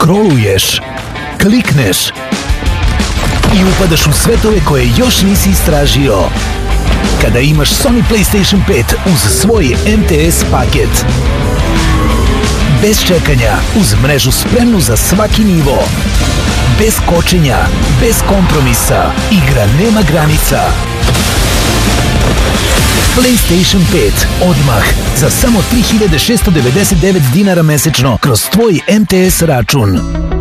Scrolluješ, klikneš i upadaš u svetove koje još nisi istražio. Kada imaš Sony PlayStation 5 uz svoj MTS paket. Bez čekanja, uz mrežu spremnu za svaki nivo. Bez kočenja, bez kompromisa, igra nema granica. PlayStation 5 odmah za samo 3699 dinara mesečno kroz tvoj MTS račun.